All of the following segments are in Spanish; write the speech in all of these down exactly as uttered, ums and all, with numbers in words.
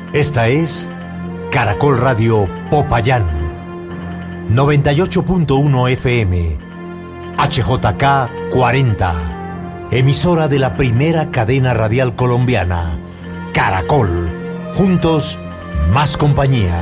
Esta es Caracol Radio Popayán, noventa y ocho punto uno F M, H J K cuarenta, emisora de la primera cadena radial colombiana, Caracol. Juntos, más compañía.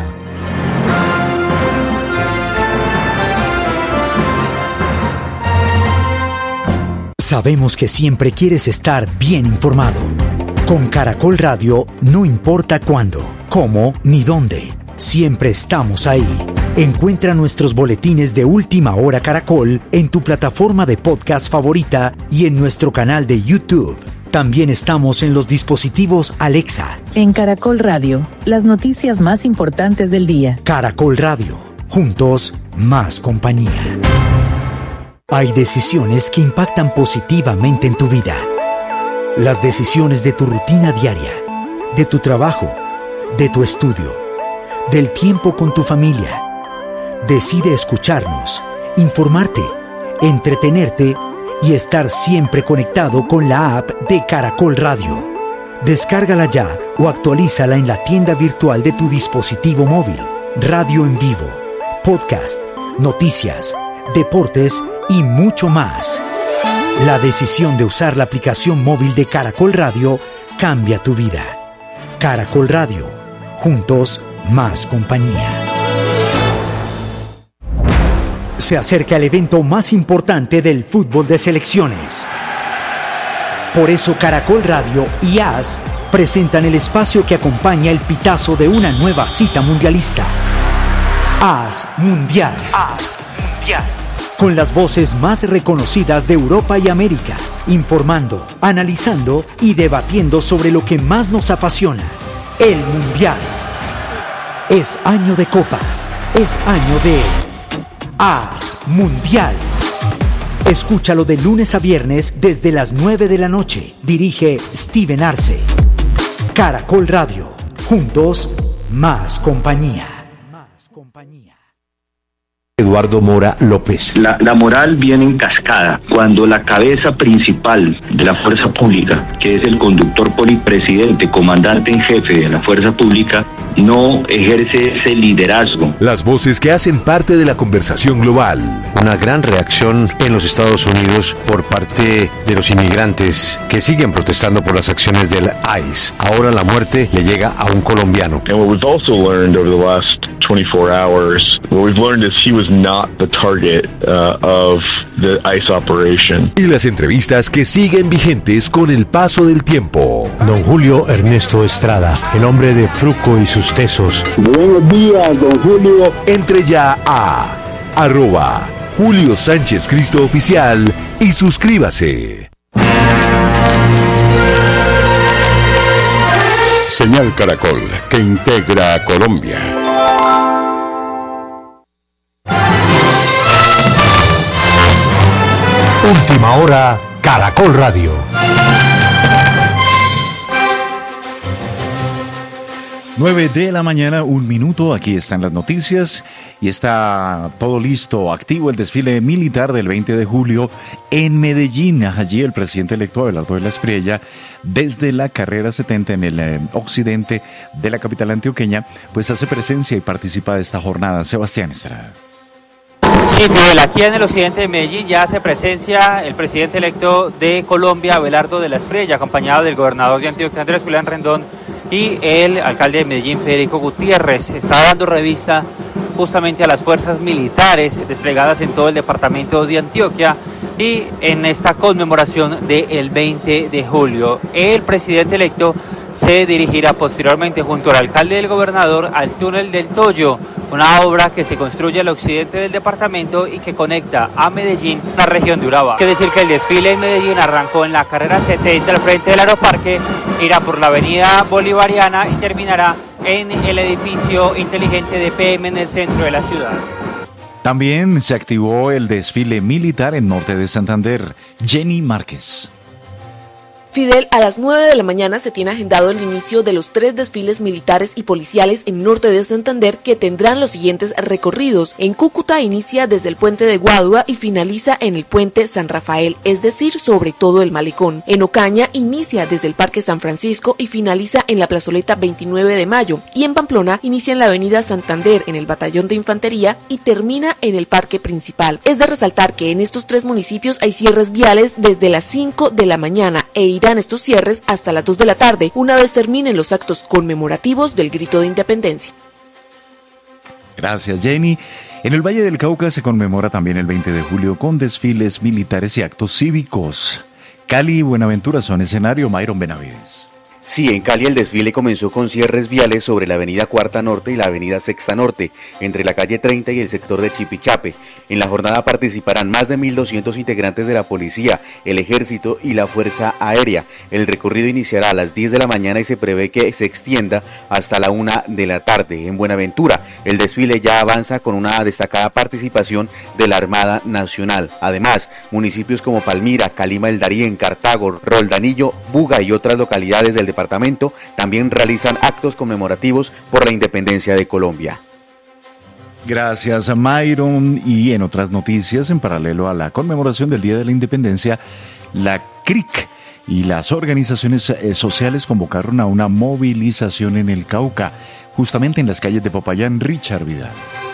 Sabemos que siempre quieres estar bien informado. Con Caracol Radio, no importa cuándo, cómo ni dónde, siempre estamos ahí. Encuentra nuestros boletines de Última Hora Caracol en tu plataforma de podcast favorita y en nuestro canal de YouTube. También estamos en los dispositivos Alexa. En Caracol Radio, las noticias más importantes del día. Caracol Radio, juntos, más compañía. Hay decisiones que impactan positivamente en tu vida. Las decisiones de tu rutina diaria, de tu trabajo, de tu estudio, del tiempo con tu familia. Decide escucharnos, informarte, entretenerte y estar siempre conectado con la app de Caracol Radio. Descárgala ya o actualízala en la tienda virtual de tu dispositivo móvil. Radio en vivo, podcast, noticias, deportes y mucho más. La decisión de usar la aplicación móvil de Caracol Radio cambia tu vida. Caracol Radio, juntos, más compañía. Se acerca el evento más importante del fútbol de selecciones. Por eso Caracol Radio y A S presentan el espacio que acompaña el pitazo de una nueva cita mundialista. A S Mundial. A S Mundial. Con las voces más reconocidas de Europa y América, informando, analizando y debatiendo sobre lo que más nos apasiona, el Mundial. Es año de Copa, es año de A S Mundial. Escúchalo de lunes a viernes desde las nueve de la noche. Dirige Steven Arce. Caracol Radio, juntos, más compañía. Más compañía. Eduardo Mora López. La, la moral viene en cascada cuando la cabeza principal de la fuerza pública, que es el conductor polipresidente, comandante en jefe de la fuerza pública, no ejerce ese liderazgo. Las voces que hacen parte de la conversación global. Una gran reacción en los Estados Unidos por parte de los inmigrantes que siguen protestando por las acciones del I C E. Ahora la muerte le llega a un colombiano. And what we've also learned over the last twenty-four hours, what we've learned is he was not the target uh, of the I C E operation. Y las entrevistas que siguen vigentes con el paso del tiempo. Don Julio Ernesto Estrada, el hombre de Fruco y sus tesos. Buenos días, don Julio. Entre ya a arroba Julio Sánchez Cristo Oficial y suscríbase. Señal Caracol, que integra a Colombia. Última Hora, Caracol Radio. nueve de la mañana, un minuto, aquí están las noticias y está todo listo, activo el desfile militar del veinte de julio en Medellín. Allí el presidente electo Abelardo de la Espriella, desde la carrera setenta en el eh, occidente de la capital antioqueña, pues hace presencia y participa de esta jornada. Sebastián Estrada. Sí, Fidel, aquí en el occidente de Medellín ya hace presencia el presidente electo de Colombia, Abelardo de la Espriella, acompañado del gobernador de Antioquia, Andrés Julián Rendón, y el alcalde de Medellín, Federico Gutiérrez. Está dando revista justamente a las fuerzas militares desplegadas en todo el departamento de Antioquia y en esta conmemoración del veinte de julio. El presidente electo se dirigirá posteriormente junto al alcalde y el gobernador al túnel del Toyo, una obra que se construye al occidente del departamento y que conecta a Medellín a la región de Urabá. Hay que decir que el desfile en Medellín arrancó en la carrera setenta al frente del Aeroparque, irá por la avenida Bolivariana y terminará en el edificio inteligente de P M en el centro de la ciudad. También se activó el desfile militar en norte de Santander. Jenny Márquez. Fidel, a las nueve de la mañana se tiene agendado el inicio de los tres desfiles militares y policiales en norte de Santander que tendrán los siguientes recorridos. En Cúcuta inicia desde el puente de Guadua y finaliza en el puente San Rafael, es decir, sobre todo el malecón. En Ocaña inicia desde el Parque San Francisco y finaliza en la plazoleta veintinueve de mayo. Y en Pamplona inicia en la avenida Santander, en el batallón de infantería y termina en el parque principal. Es de resaltar que en estos tres municipios hay cierres viales desde las cinco de la mañana e irán estos cierres hasta las dos de la tarde, una vez terminen los actos conmemorativos del Grito de Independencia. Gracias, Jenny. En el Valle del Cauca se conmemora también el veinte de julio con desfiles militares y actos cívicos. Cali y Buenaventura son escenario. Mayron Benavides. Sí, en Cali el desfile comenzó con cierres viales sobre la avenida Cuarta Norte y la avenida Sexta Norte, entre la calle treinta y el sector de Chipichape. En la jornada participarán más de mil doscientos integrantes de la policía, el ejército y la fuerza aérea. El recorrido iniciará a las diez de la mañana y se prevé que se extienda hasta la una de la tarde. En Buenaventura, el desfile ya avanza con una destacada participación de la Armada Nacional. Además, municipios como Palmira, Calima del Darién, Cartago, Roldanillo, Buga y otras localidades del departamento departamento también realizan actos conmemorativos por la independencia de Colombia. Gracias a Mayron. Y en otras noticias, en paralelo a la conmemoración del Día de la Independencia, la C R I C y las organizaciones sociales convocaron a una movilización en el Cauca, justamente en las calles de Popayán. Richard Vidal.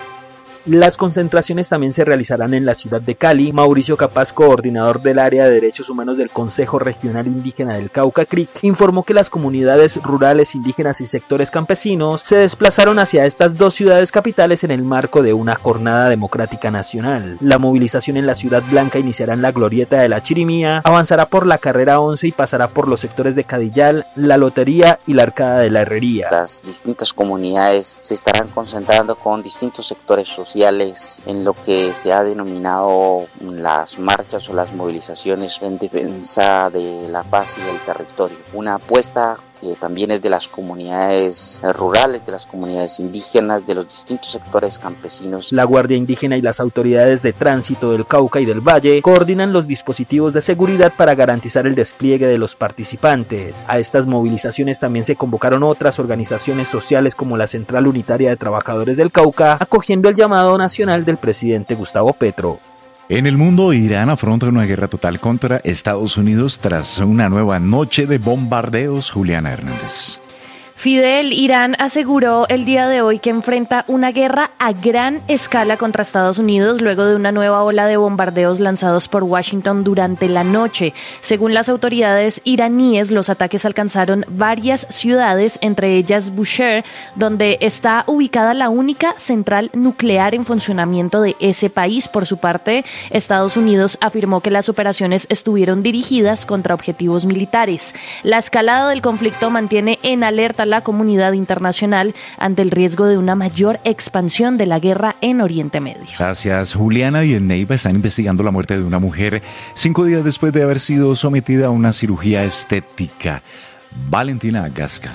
Las concentraciones también se realizarán en la ciudad de Cali. Mauricio Capaz, coordinador del área de derechos humanos del Consejo Regional Indígena del Cauca, C R I C, informó que las comunidades rurales, indígenas y sectores campesinos se desplazaron hacia estas dos ciudades capitales en el marco de una jornada democrática nacional. La movilización en la Ciudad Blanca iniciará en la glorieta de la Chirimía, avanzará por la carrera once y pasará por los sectores de Cadillal, la Lotería y la Arcada de la Herrería. Las distintas comunidades se estarán concentrando con distintos sectores sociales en lo que se ha denominado las marchas o las movilizaciones en defensa de la paz y del territorio. Una apuesta que también es de las comunidades rurales, de las comunidades indígenas, de los distintos sectores campesinos. La Guardia Indígena y las autoridades de tránsito del Cauca y del Valle coordinan los dispositivos de seguridad para garantizar el despliegue de los participantes. A estas movilizaciones también se convocaron otras organizaciones sociales como la Central Unitaria de Trabajadores del Cauca, acogiendo el llamado nacional del presidente Gustavo Petro. En el mundo, Irán afronta una guerra total contra Estados Unidos tras una nueva noche de bombardeos. Juliana Hernández. Fidel, Irán aseguró el día de hoy que enfrenta una guerra a gran escala contra Estados Unidos luego de una nueva ola de bombardeos lanzados por Washington durante la noche. Según las autoridades iraníes, los ataques alcanzaron varias ciudades, entre ellas Bushehr, donde está ubicada la única central nuclear en funcionamiento de ese país. Por su parte, Estados Unidos afirmó que las operaciones estuvieron dirigidas contra objetivos militares. La escalada del conflicto mantiene en alerta la comunidad internacional ante el riesgo de una mayor expansión de la guerra en Oriente Medio. Gracias, Juliana. Y en Neiva están investigando la muerte de una mujer cinco días después de haber sido sometida a una cirugía estética. Valentina Gasca.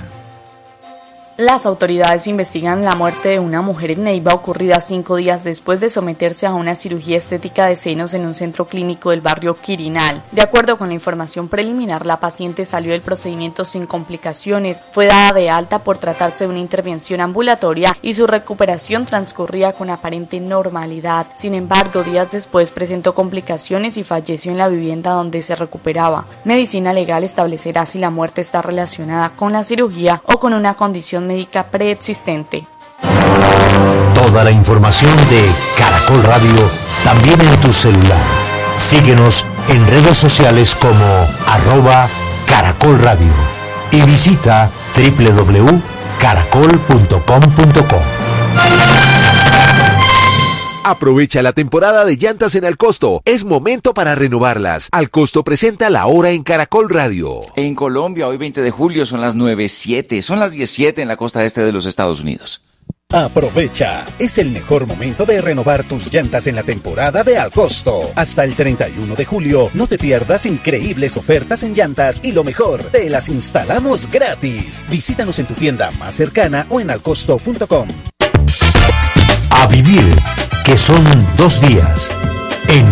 Las autoridades investigan la muerte de una mujer en Neiva ocurrida cinco días después de someterse a una cirugía estética de senos en un centro clínico del barrio Quirinal. De acuerdo con la información preliminar, la paciente salió del procedimiento sin complicaciones, fue dada de alta por tratarse de una intervención ambulatoria y su recuperación transcurría con aparente normalidad. Sin embargo, días después presentó complicaciones y falleció en la vivienda donde se recuperaba. Medicina Legal establecerá si la muerte está relacionada con la cirugía o con una condición médica preexistente. Toda la información de Caracol Radio también en tu celular. Síguenos en redes sociales como arroba Caracol Radio y visita doble u doble u doble u punto caracol punto com punto co. Aprovecha la temporada de llantas en Alcosto. Es momento para renovarlas. Alcosto presenta La Hora en Caracol Radio. En Colombia, hoy veinte de julio, son las nueve siete. Son las diez siete en la costa este de los Estados Unidos. Aprovecha, es el mejor momento de renovar tus llantas en la temporada de Alcosto. Hasta el treinta y uno de julio, no te pierdas increíbles ofertas en llantas y lo mejor, te las instalamos gratis. Visítanos en tu tienda más cercana o en alcosto punto com. A vivir, que son dos días.